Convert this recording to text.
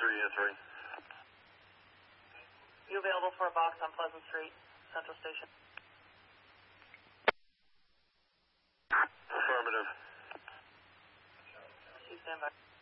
Unit 3. You available for a box on Pleasant Street, Central Station? Affirmative. Stand by.